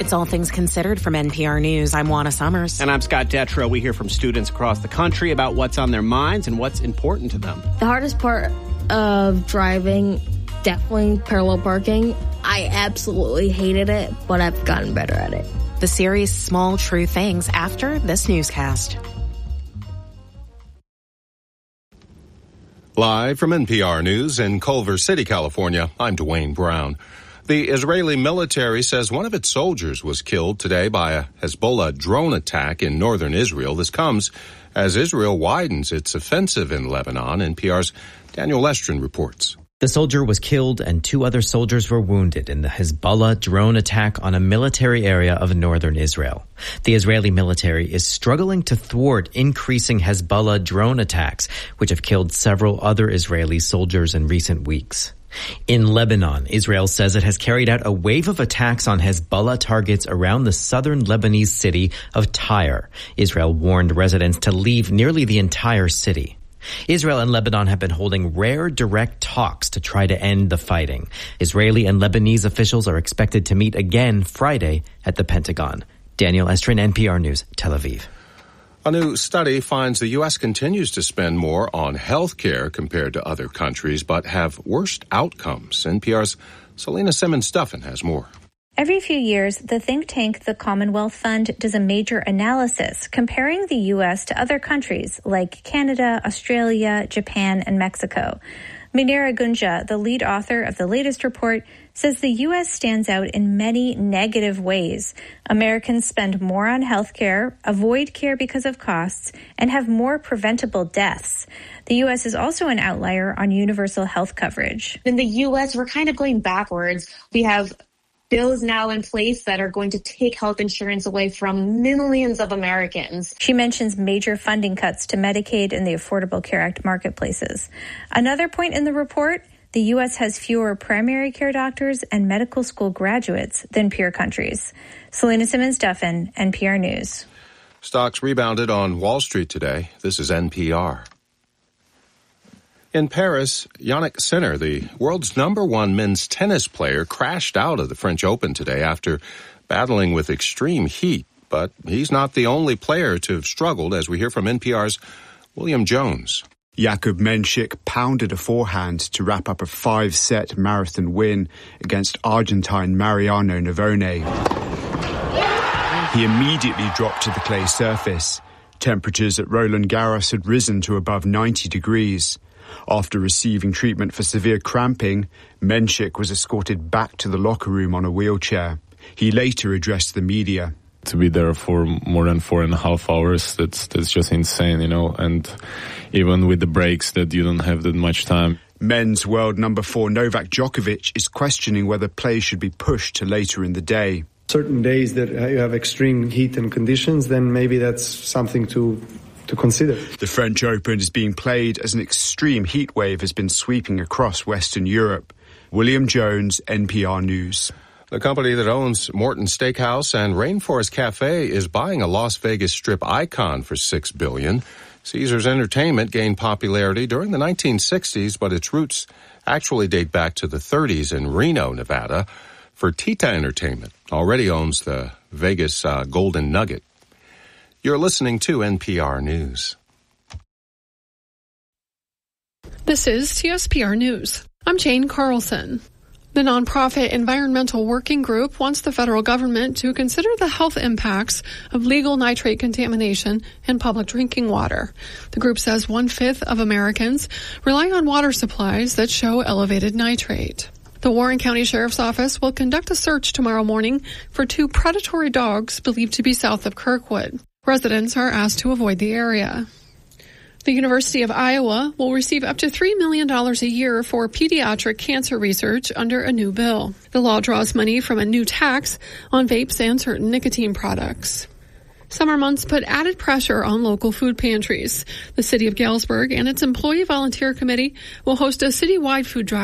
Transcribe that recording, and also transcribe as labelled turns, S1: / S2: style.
S1: It's All Things Considered from NPR News. I'm Juana Summers.
S2: And I'm Scott Detrow. We hear from students across the country about what's on their minds and what's important to them.
S3: The hardest part of driving, definitely parallel parking. I absolutely hated it, but I've gotten better at it.
S1: The series Small True Things after this newscast.
S4: Live from NPR News in Culver City, California, I'm Dwayne Brown. The Israeli military says one of its soldiers was killed today by a Hezbollah drone attack in northern Israel. This comes as Israel widens its offensive in Lebanon. NPR's Daniel Lestrin reports.
S5: The soldier was killed and 2 other soldiers were wounded in the Hezbollah drone attack on a military area of northern Israel. The Israeli military is struggling to thwart increasing Hezbollah drone attacks, which have killed several other Israeli soldiers in recent weeks. In Lebanon, Israel says it has carried out a wave of attacks on Hezbollah targets around the southern Lebanese city of Tyre. Israel warned residents to leave nearly the entire city. Israel and Lebanon have been holding rare direct talks to try to end the fighting. Israeli and Lebanese officials are expected to meet again Friday at the Pentagon. Daniel Estrin, NPR News, Tel Aviv.
S4: A new study finds the U.S. continues to spend more on health care compared to other countries, but have worse outcomes. NPR's Selena Simmons-Duffin has more.
S6: Every few years, the think tank, the Commonwealth Fund, does a major analysis comparing the U.S. to other countries like Canada, Australia, Japan, and Mexico. Minera Gunja, the lead author of the latest report, says the U.S. stands out in many negative ways. Americans spend more on health care, avoid care because of costs, and have more preventable deaths. The U.S. is also an outlier on universal health coverage.
S7: In the U.S., we're kind of going backwards. We have bills now in place that are going to take health insurance away from millions of Americans.
S6: She mentions major funding cuts to Medicaid and the Affordable Care Act marketplaces. Another point in the report, the U.S. has fewer primary care doctors and medical school graduates than peer countries. Selena Simmons-Duffin, NPR News.
S4: Stocks rebounded on Wall Street today. This is NPR. In Paris, Yannick Sinner, the world's #1 men's tennis player, crashed out of the French Open today after battling with extreme heat. But he's not the only player to have struggled, as we hear from NPR's William Jones.
S8: Jakub Mensik pounded a forehand to wrap up a 5-set marathon win against Argentine Mariano Navone. He immediately dropped to the clay surface. Temperatures at Roland Garros had risen to above 90 degrees. After receiving treatment for severe cramping, Mensik was escorted back to the locker room on a wheelchair. He later addressed the media.
S9: To be there for more than 4.5 hours, that's just insane, and even with the breaks that you don't have that much time.
S8: Men's world #4 Novak Djokovic is questioning whether play should be pushed to later in the day.
S10: Certain days that you have extreme heat and conditions, then maybe that's something to consider.
S8: The French Open is being played as an extreme heat wave has been sweeping across Western Europe. William Jones, NPR News.
S4: The company that owns Morton Steakhouse and Rainforest Cafe is buying a Las Vegas Strip icon for $6 billion. Caesars Entertainment gained popularity during the 1960s, but its roots actually date back to the 30s in Reno, Nevada. Fertitta Entertainment already owns the Vegas Golden Nugget. You're listening to NPR News.
S11: This is CSPR News. I'm Jane Carlson. The nonprofit Environmental Working Group wants the federal government to consider the health impacts of legal nitrate contamination in public drinking water. The group says 1/5 of Americans rely on water supplies that show elevated nitrate. The Warren County Sheriff's Office will conduct a search tomorrow morning for 2 predatory dogs believed to be south of Kirkwood. Residents are asked to avoid the area. The University of Iowa will receive up to $3 million a year for pediatric cancer research under a new bill. The law draws money from a new tax on vapes and certain nicotine products. Summer months put added pressure on local food pantries. The city of Galesburg and its employee volunteer committee will host a citywide food drive